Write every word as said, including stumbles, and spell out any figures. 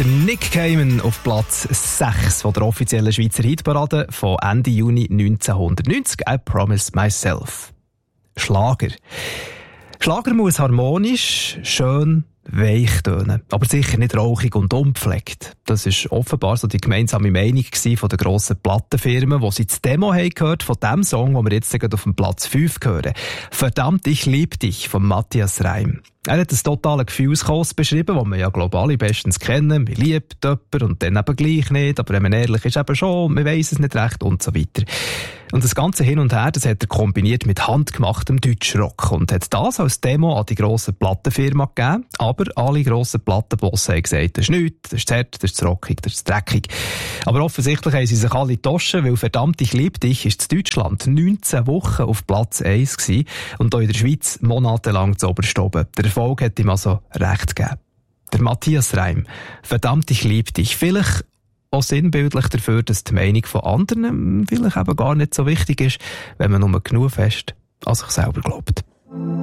Der Nick Cayman auf Platz sechs von der offiziellen Schweizer Hitparade von Ende Juni neunzehnhundertneunzig. I Promise Myself. Schlager. Schlager muss harmonisch, schön, weich tönen, aber sicher nicht rauchig und unpflegt. Das ist offenbar so die gemeinsame Meinung von der grossen Plattenfirmen, wo sie das Demo haben gehört von dem Song, den wir jetzt auf dem Platz fünf hören. «Verdammt, ich lieb dich» von Matthias Reim. Er hat ein totales Gefühlschaos beschrieben, das wir ja global bestens kennen. Man liebt jemanden und dann eben gleich nicht, aber wenn man ehrlich ist, eben schon, man weiss es nicht recht und so weiter. Und das ganze Hin und Her, das hat er kombiniert mit handgemachtem Deutschrock und hat das als Demo an die grosse Plattenfirma gegeben. Aber alle grossen Plattenbosse haben gesagt, das ist nichts, das ist zu hart, das ist zu rockig, das ist zu dreckig. Aber offensichtlich haben sie sich alle getauscht, weil «Verdammt, ich lieb dich» ist in Deutschland neunzehn Wochen auf Platz eins gewesen und auch in der Schweiz monatelang zu oberst oben. Der Erfolg hat ihm also recht gegeben. Der Matthias Reim, «Verdammt, ich lieb dich». Vielleicht auch sinnbildlich dafür, dass die Meinung von anderen vielleicht eben gar nicht so wichtig ist, wenn man nur genug fest an sich selber glaubt.